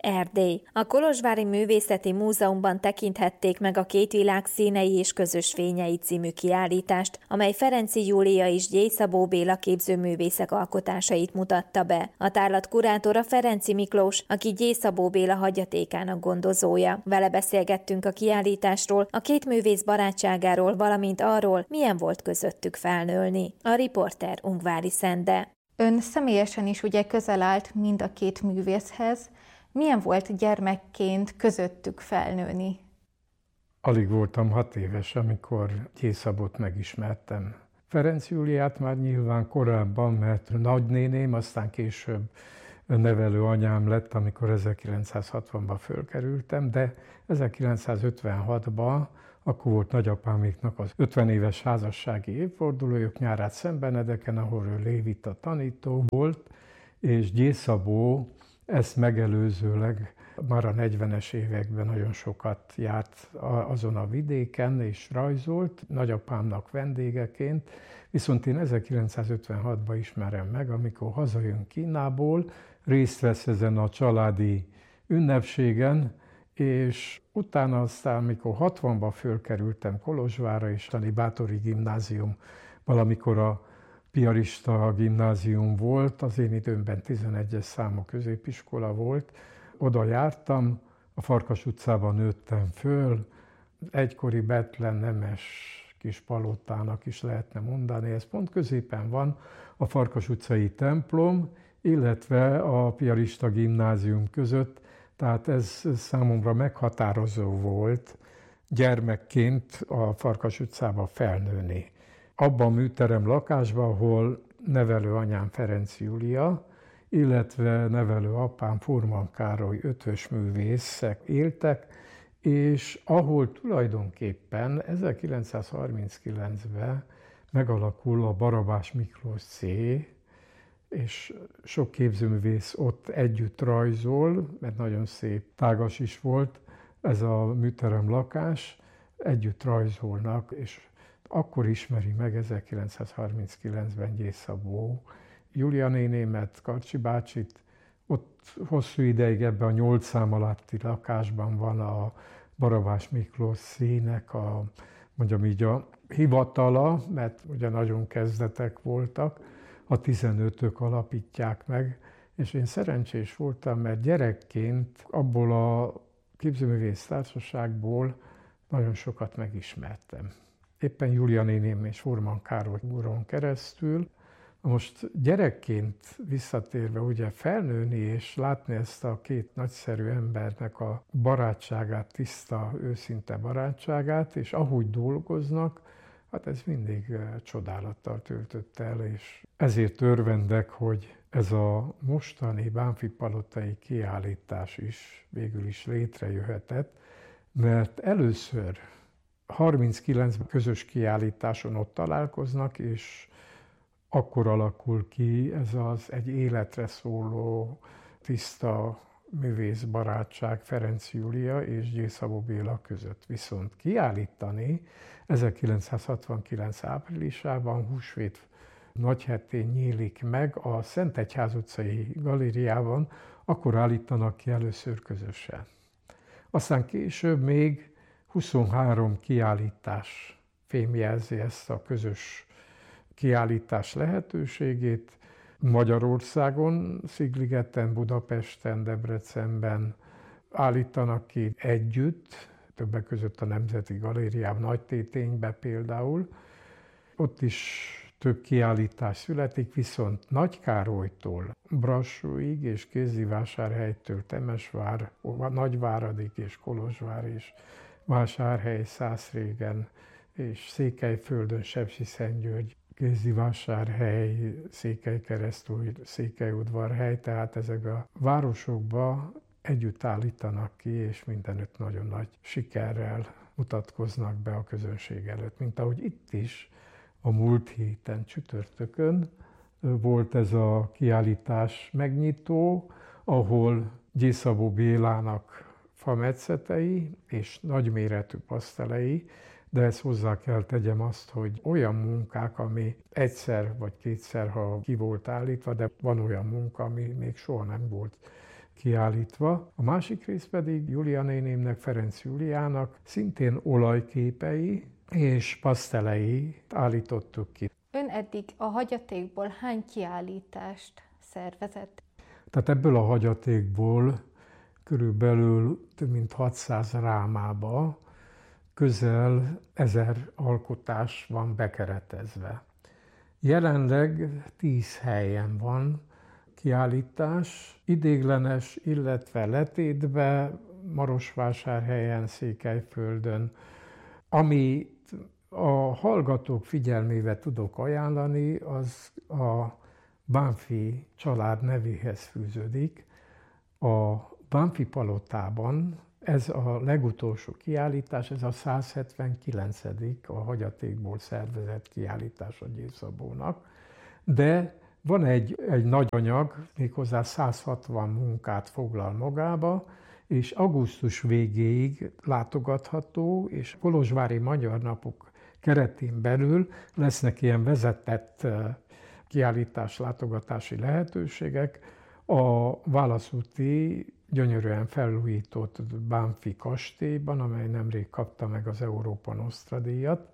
Erdély. A Kolozsvári Művészeti Múzeumban tekinthették meg a Két világ színei és közös fényei című kiállítást, amely Ferenczy Júlia és Gyély Szabó Béla képzőművészek alkotásait mutatta be. A tárlat kurátora Ferenczy Miklós, aki Gyély Szabó Béla hagyatékának gondozója. Vele beszélgettünk a kiállításról, a két művész barátságáról, valamint arról, milyen volt közöttük felnőni. A riporter Ungvári Szende. Ön személyesen is ugye közel állt mind a két művészhez. Milyen volt gyermekként közöttük felnőni? Alig voltam 6 éves, amikor Gyély Szabót megismertem. Ferenczy Júliát már nyilván korábban, mert nagynéném, aztán később nevelőanyám lett, amikor 1960-ban fölkerültem, de 1956-ban akkor volt nagyapáméknak az 50 éves házassági évfordulójuk Nyárád Szentbenedeken, ahol ő lévita tanító volt, és Gyély Szabó ezt megelőzőleg már a 40-es években nagyon sokat járt azon a vidéken és rajzolt, nagyapámnak vendégeként, viszont én 1956-ban ismerem meg, amikor hazajön Kínából, részt vesz ezen a családi ünnepségen, és utána aztán, amikor 60-ban fölkerültem Kolozsvárra, és a Bátori gimnázium, valamikor a piarista gimnázium volt, az én időmben 11-es számú középiskola volt, oda jártam, a Farkas utcában nőttem föl, egykori Bethlen nemes kis palotának is lehetne mondani, ez pont középen van a Farkas utcai templom, illetve a piarista gimnázium között, tehát ez számomra meghatározó volt gyermekként a Farkas utcába felnőni. Abban a műterem lakásban, ahol nevelőanyám Ferenczy Júlia, illetve nevelőapám Furman Károly ötvös művészek éltek, és ahol tulajdonképpen 1939-ben megalakul a Barabás Miklós C, és sok képzőművész ott együtt rajzol, mert nagyon szép, tágas is volt ez a műterem lakás, együtt rajzolnak, és akkor ismeri meg 1939-ben Gyély Szabó Júlia nénémet, Karcsi bácsit. Ott hosszú ideig ebben a 8 szám alatti lakásban van a Barabás Miklós színek, mondjam így a hivatala, mert ugye nagyon kezdetek voltak, a 15-ök alapítják meg, és én szerencsés voltam, mert gyerekként abból a képzőművész társaságból nagyon sokat megismertem. Éppen Júlia néném és Furman Károly úron keresztül. Most gyerekként visszatérve ugye felnőni és látni ezt a két nagyszerű embernek a barátságát, tiszta, őszinte barátságát, és ahogy dolgoznak, hát ez mindig csodálattal töltött el, és ezért örvendek, hogy ez a mostani Bánffy-palotai kiállítás is végül is létrejöhetett, mert először 39 közös kiállításon ott találkoznak, és akkor alakul ki ez az egy életre szóló, tiszta művészbarátság Ferenczy Júlia és Gyély Szabó Béla között. Viszont kiállítani 1969 áprilisában, húsvét nagyhetén nyílik meg a Szentegyház utcai galériában, akkor állítanak ki először közösen. Aztán később még 23 kiállítás fémjelzi ezt a közös kiállítás lehetőségét. Magyarországon, Szigligeten, Budapesten, Debrecenben állítanak ki együtt, többek között a Nemzeti Galériában, Nagytétényben például. Ott is több kiállítás születik, viszont Nagykárolytól Brassóig és Kézdivásárhelytől Temesvár, Nagyváradig és Kolozsvár és Vásárhely, Szászrégen és Székelyföldön, Sepsiszentgyörgy, Kézdivásárhely, Székelykeresztúj, Székelyudvarhely, tehát ezek a városokba együtt állítanak ki, és mindenütt nagyon nagy sikerrel mutatkoznak be a közönség előtt. Mint ahogy itt is a múlt héten csütörtökön volt ez a kiállítás megnyitó, ahol Gyély Szabó Bélának fametszetei és nagyméretű pasztelei, de ezt hozzá kell tegyem azt, hogy olyan munkák, ami egyszer vagy kétszer, ha ki volt állítva, de van olyan munka, ami még soha nem volt kiállítva. A másik rész pedig Júlia nénémnek, Ferenc Júliának szintén olajképei és pasztelei állítottuk ki. Ön eddig a hagyatékból hány kiállítást szervezett? Tehát ebből a hagyatékból körülbelül több mint 600 rámába közel 1000 alkotás van bekeretezve. Jelenleg 10 helyen van kiállítás, ideiglenes, illetve letétbe, Marosvásárhelyen, Székelyföldön. Amit a hallgatók figyelmébe tudok ajánlani, az a Bánffy család nevéhez fűződik. A Bánffy palotában ez a legutolsó kiállítás, ez a 179. a hagyatékból szervezett kiállítás a Gyély Szabónak. De van egy nagy anyag, méghozzá 160 munkát foglal magába, és augusztus végéig látogatható, és Kolozsvári Magyar Napok keretén belül lesznek ilyen vezetett kiállítás látogatási lehetőségek. A válaszúti, gyönyörűen felújított Bánffy kastélyban, amely nemrég kapta meg az Európa Nostra díjat,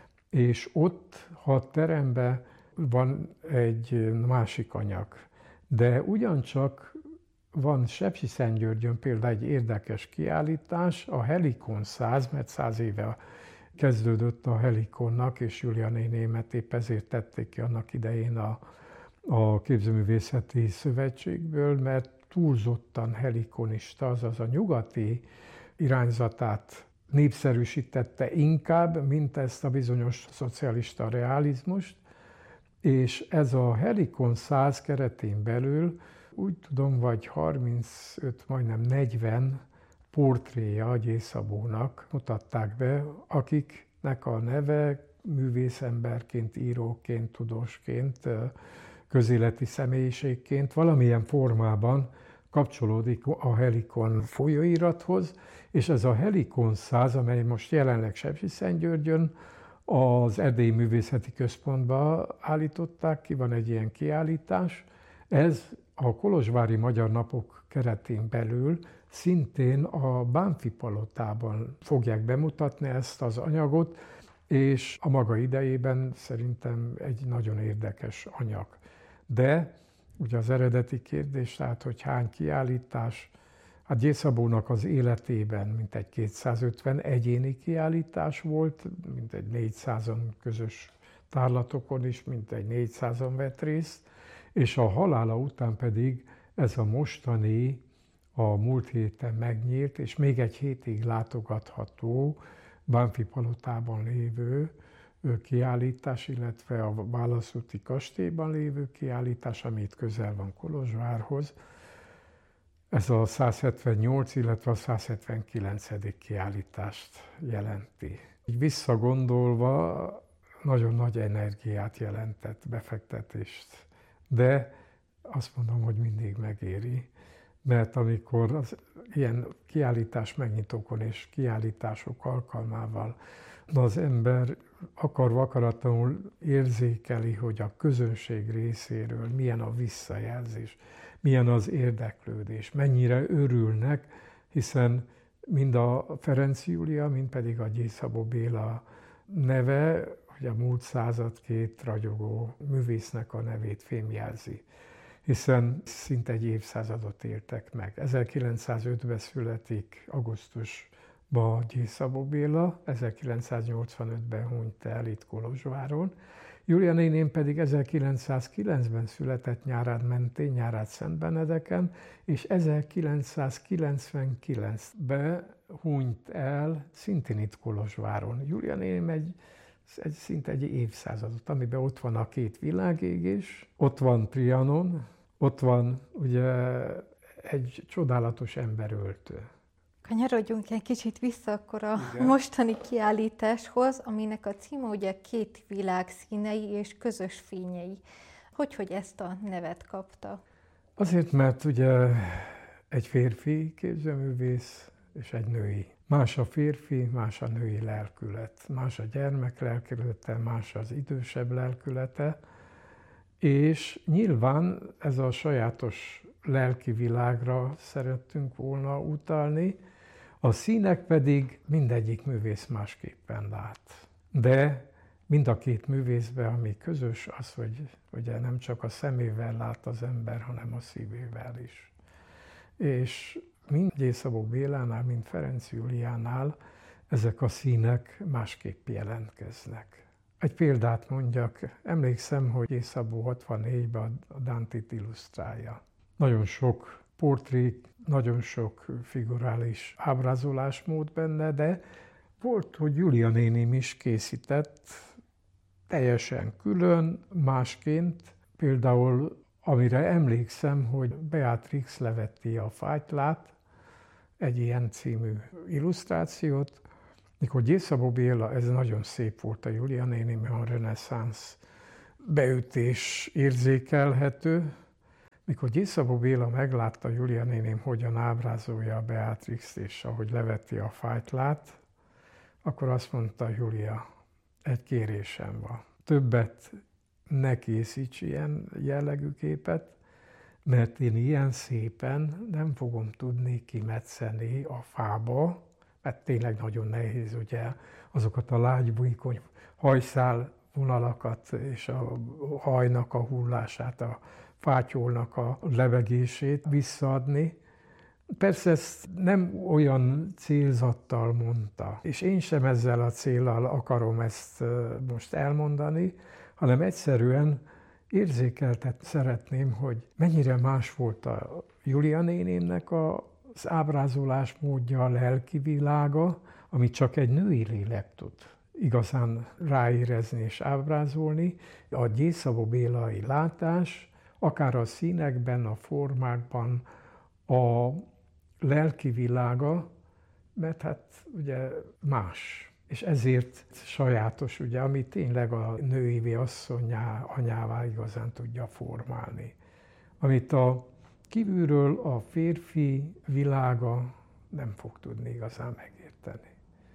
és ott 6 teremben van egy másik anyag. De ugyancsak van Sepsiszentgyörgyön például egy érdekes kiállítás, a Helikon 100, mert 100 éve kezdődött a Helikonnak, és Júlia nénémet épp ezért tették ki annak idején a Képzőművészeti Szövetségből, mert túlzottan helikonista, azaz a nyugati irányzatát népszerűsítette inkább, mint ezt a bizonyos szocialista realizmust, és ez a Helikon 100 keretén belül úgy tudom, vagy 35, majdnem 40 portréja a Gyély Szabónak mutatták be, akiknek a neve művészemberként, íróként, tudósként, közéleti személyiségként valamilyen formában kapcsolódik a Helikon folyóirathoz, és ez a Helikon 100, amely most jelenleg Sepsiszentgyörgyön az Erdélyi Művészeti Központba állították ki, van egy ilyen kiállítás. Ez a Kolozsvári Magyar Napok keretén belül szintén a Bánffy palotában fogják bemutatni ezt az anyagot, és a maga idejében szerintem egy nagyon érdekes anyag. De ugye az eredeti kérdés, tehát hogy hány kiállítás, hát Gyély Szabónak az életében mintegy 250 egyéni kiállítás volt, mintegy 400-an közös tárlatokon is, mintegy 400-an vett részt, és a halála után pedig ez a mostani, a múlt héten megnyílt, és még egy hétig látogatható Bánffy palotában lévő kiállítás, illetve a válaszúti kastélyban lévő kiállítás, ami itt közel van Kolozsvárhoz. Ez a 178, illetve a 179. kiállítást jelenti. Így visszagondolva nagyon nagy energiát jelentett, befektetést, de azt mondom, hogy mindig megéri, mert amikor az ilyen kiállítás megnyitókon és kiállítások alkalmával az ember akarva akaratlanul érzékeli, hogy a közönség részéről milyen a visszajelzés, milyen az érdeklődés, mennyire örülnek, hiszen mind a Ferenc Júlia, mind pedig a Gyély Szabó Béla neve, hogy a múlt század két ragyogó művésznek a nevét fémjelzi, hiszen szinte egy évszázadot éltek meg. 1905-ben születik augusztusban Gyély Szabó Béla, 1985-ben hunyt el itt Kolozsváron. Júlia néném pedig 1909-ben született Nyárád-mentén, Nyárád-Szentbenedeken, és 1999-ben hunyt el szintén itt Kolozsváron. Júlia néném szinte egy évszázadot, amiben ott van a két világégés, ott van Trianon, ott van ugye egy csodálatos emberöltő. Kanyarodjunk egy kicsit vissza akkor a mostani kiállításhoz, aminek a címe ugye Két világ színei és közös fényei. Hogy ezt a nevet kapta? Azért, mert ugye egy férfi képzőművész és egy női. Más a férfi, más a női lelkület, más a gyermek lelkülete, más az idősebb lelkülete, és nyilván ez a sajátos lelki világra szerettünk volna utalni, a színek pedig mindegyik művész másképpen lát. De mind a két művészben, ami közös, az, hogy ugye nem csak a szemével lát az ember, hanem a szívével is. És mind Gyészabó Bélánál, mind Ferenc Júliánál ezek a színek másképp jelentkeznek. Egy példát mondjak, emlékszem, hogy Gyészabó 64-ben a Dantit illusztrálja. Nagyon sok portré, nagyon sok figurális ábrázolásmód benne, de volt, hogy Júlia néném is készített teljesen külön, másként. Például, amire emlékszem, hogy Beatrix leveti a fátylát, egy ilyen című illusztrációt, mikor Gyészabó Béla, ez nagyon szép volt a Júlia néném, a reneszánsz beütés érzékelhető. Mikor Gyészabó Béla meglátta Júlia néném, hogyan ábrázolja a Beatrixt, és ahogy leveti a fátylát, akkor azt mondta Júlia, egy kérésem van. Többet ne készíts ilyen jellegű képet, mert én ilyen szépen nem fogom tudni kimetszeni a fába, mert tényleg nagyon nehéz ugye azokat a lágybújkony hajszál vonalakat és a hajnak a hullását, a fátyolnak a levegését visszaadni. Persze ezt nem olyan célzattal mondta, és én sem ezzel a céllal akarom ezt most elmondani, hanem egyszerűen érzékeltetni szeretném, hogy mennyire más volt a Júlia nénémnek az ábrázolás módja, a lelki világa, amit csak egy női lélek tud igazán ráérezni és ábrázolni. A Gyészabó Bélai látás, akár a színekben, a formákban, a lelki világa, mert hát ugye más. És ezért sajátos, ugye, ami tényleg a nőivé asszonnyá, anyává igazán tudja formálni. Amit a kívülről a férfi világa nem fog tudni igazán megérteni.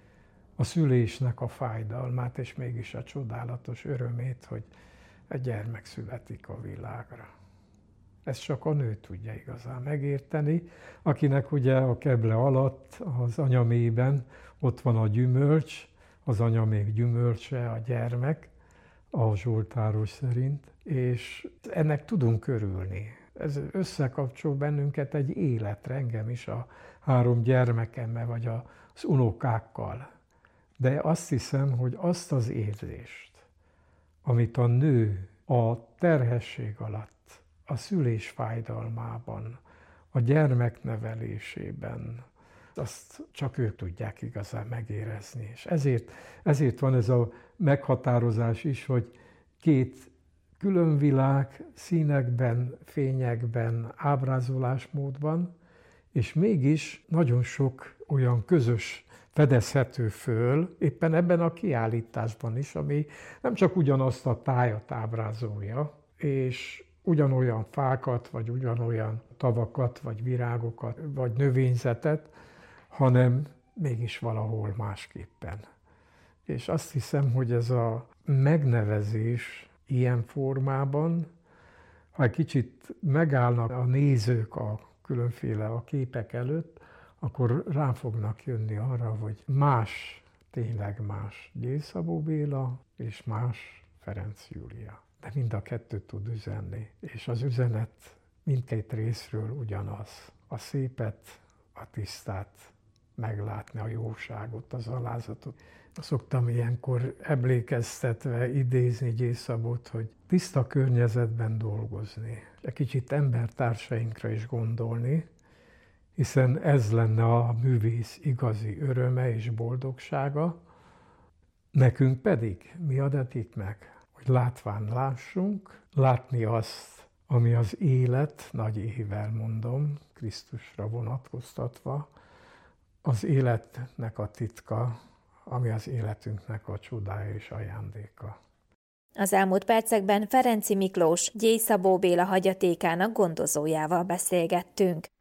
A szülésnek a fájdalmát, és mégis a csodálatos örömét, hogy egy gyermek születik a világra. Ezt csak a nő tudja igazán megérteni, akinek ugye a keble alatt, az anyaméhben ott van a gyümölcs, az anyaméh gyümölcse, a gyermek, a zsoltáros szerint, és ennek tudunk örülni. Ez összekapcsol bennünket egy életre, engem is a 3 gyermekemmel, vagy az unokákkal. De azt hiszem, hogy azt az érzést, amit a nő a terhesség alatt, a szülés fájdalmában, a gyermeknevelésében, azt csak ők tudják igazán megérezni. És ezért van ez a meghatározás is, hogy 2 külön világ színekben, fényekben, ábrázolásmódban, és mégis nagyon sok olyan közös fedezhető föl, éppen ebben a kiállításban is, ami nem csak ugyanazt a tájat ábrázolja, és ugyanolyan fákat, vagy ugyanolyan tavakat, vagy virágokat, vagy növényzetet, hanem mégis valahol másképpen. És azt hiszem, hogy ez a megnevezés ilyen formában, ha egy kicsit megállnak a nézők a különféle a képek előtt, akkor rá fognak jönni arra, hogy más, tényleg más Gyészabó Béla, és más Ferenc Júlia. De mind a kettőt tud üzenni, és az üzenet mindkét részről ugyanaz. A szépet, a tisztát meglátni, a jóságot, az alázatot. Szoktam ilyenkor emlékeztetve idézni Gyészabót, hogy tiszta környezetben dolgozni, egy kicsit embertársainkra is gondolni, hiszen ez lenne a művész igazi öröme és boldogsága. Nekünk pedig mi adatik meg? Hogy látván lássunk, látni azt, ami az élet, nagy ével mondom, Krisztusra vonatkoztatva, az életnek a titka, ami az életünknek a csodája és ajándéka. Az elmúlt percekben Ferenczy Miklós, Gyészabó Béla hagyatékának gondozójával beszélgettünk.